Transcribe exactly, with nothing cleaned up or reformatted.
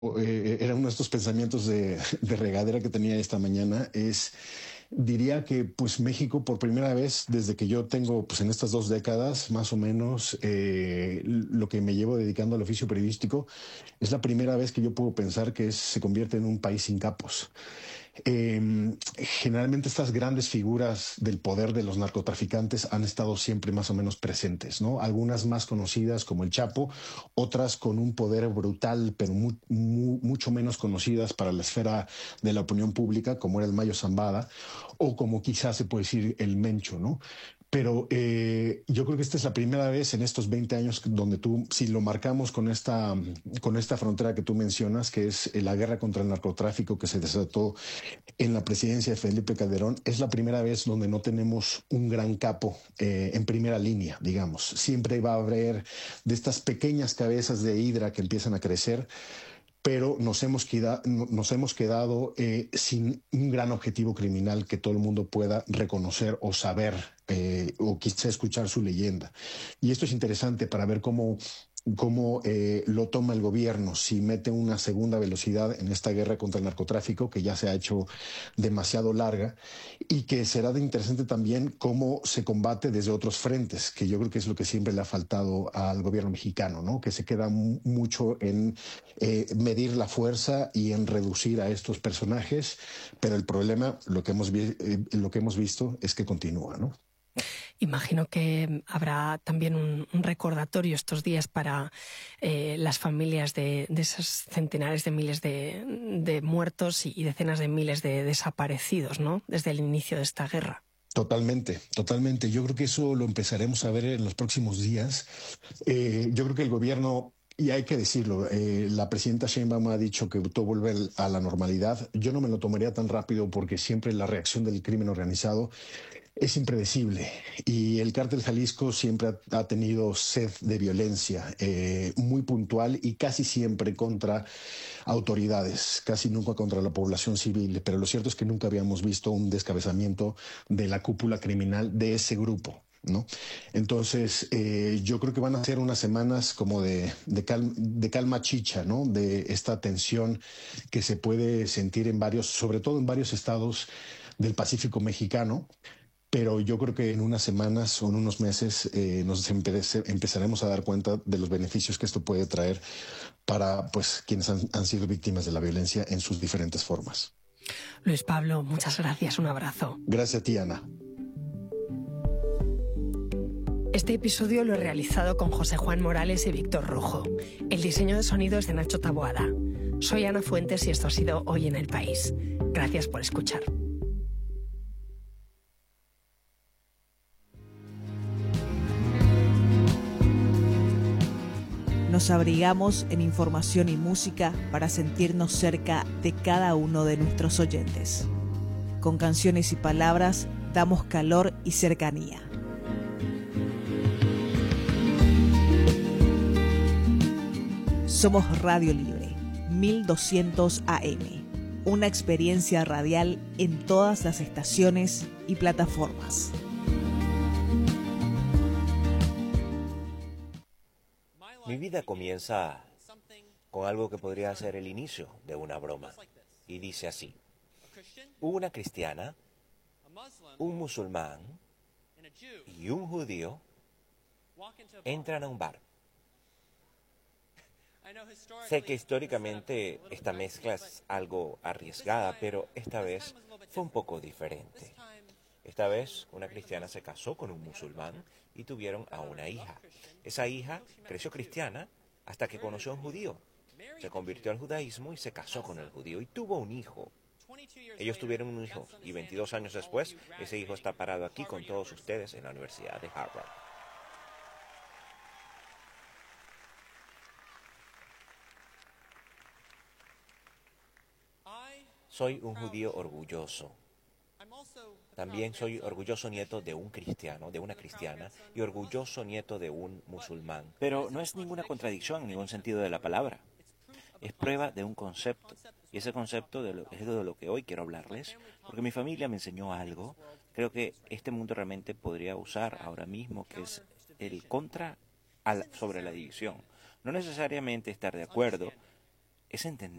eh, era uno de estos pensamientos de, de regadera que tenía esta mañana, es, diría que pues México por primera vez desde que yo tengo pues en estas dos décadas más o menos eh, lo que me llevo dedicando al oficio periodístico, es la primera vez que yo puedo pensar que es- se convierte en un país sin capos. Eh, Generalmente estas grandes figuras del poder de los narcotraficantes han estado siempre más o menos presentes, ¿no? Algunas más conocidas como el Chapo, otras con un poder brutal, pero mu mu mucho menos conocidas para la esfera de la opinión pública, como era el Mayo Zambada, o como quizás se puede decir el Mencho, ¿no? Pero eh, yo creo que esta es la primera vez en estos veinte años donde tú, si lo marcamos con esta, con esta frontera que tú mencionas, que es eh, la guerra contra el narcotráfico que se desató en la presidencia de Felipe Calderón, es la primera vez donde no tenemos un gran capo eh, en primera línea, digamos. Siempre va a haber de estas pequeñas cabezas de hidra que empiezan a crecer, pero nos hemos, queda, nos hemos quedado eh, sin un gran objetivo criminal que todo el mundo pueda reconocer o saber eh, o quizá escuchar su leyenda. Y esto es interesante para ver cómo cómo eh, lo toma el gobierno, si mete una segunda velocidad en esta guerra contra el narcotráfico que ya se ha hecho demasiado larga y que será de interesante también cómo se combate desde otros frentes, que yo creo que es lo que siempre le ha faltado al gobierno mexicano, ¿no? Que se queda mucho en eh, medir la fuerza y en reducir a estos personajes, pero el problema, lo que hemos, vi eh, lo que hemos visto es que continúa, ¿no? Imagino que habrá también un, un recordatorio estos días para eh, las familias de, de esos centenares de miles de, de muertos y decenas de miles de desaparecidos, ¿no? Desde el inicio de esta guerra. Totalmente, totalmente. Yo creo que eso lo empezaremos a ver en los próximos días. Eh, yo creo que el gobierno, y hay que decirlo, eh, la presidenta Sheinbaum ha dicho que todo vuelve a la normalidad. Yo no me lo tomaría tan rápido porque siempre la reacción del crimen organizado es impredecible y el cártel Jalisco siempre ha, ha tenido sed de violencia eh, muy puntual y casi siempre contra autoridades, casi nunca contra la población civil, pero lo cierto es que nunca habíamos visto un descabezamiento de la cúpula criminal de ese grupo. ¿No? Entonces, eh, yo creo que van a ser unas semanas como de, de, cal, de calma chicha, ¿no? De esta tensión que se puede sentir en varios, sobre todo en varios estados del Pacífico mexicano, pero yo creo que en unas semanas o en unos meses eh, nos empece, empezaremos a dar cuenta de los beneficios que esto puede traer para pues, quienes han, han sido víctimas de la violencia en sus diferentes formas. Luis Pablo, muchas gracias. Un abrazo. Gracias a ti, Ana. Este episodio lo he realizado con José Juan Morales y Víctor Rojo. El diseño de sonido es de Nacho Taboada. Soy Ana Fuentes y esto ha sido Hoy en el País. Gracias por escuchar. Nos abrigamos en información y música para sentirnos cerca de cada uno de nuestros oyentes. Con canciones y palabras damos calor y cercanía. Somos Radio Libre, mil doscientos A M, una experiencia radial en todas las estaciones y plataformas. Mi vida comienza con algo que podría ser el inicio de una broma, y dice así: una cristiana, un musulmán y un judío entran a un bar. Sé que históricamente esta mezcla es algo arriesgada, pero esta vez fue un poco diferente. Esta vez una cristiana se casó con un musulmán y tuvieron a una hija. Esa hija creció cristiana hasta que conoció a un judío. Se convirtió al judaísmo y se casó con el judío y tuvo un hijo. Ellos tuvieron un hijo y veintidós años después ese hijo está parado aquí con todos ustedes en la Universidad de Harvard. Soy un judío orgulloso. También soy orgulloso nieto de un cristiano, de una cristiana, y orgulloso nieto de un musulmán. Pero no es ninguna contradicción en ningún sentido de la palabra. Es prueba de un concepto, y ese concepto de lo, es de lo que hoy quiero hablarles, porque mi familia me enseñó algo. Creo que este mundo realmente podría usar ahora mismo, que es el contra al, sobre la división. No necesariamente estar de acuerdo, es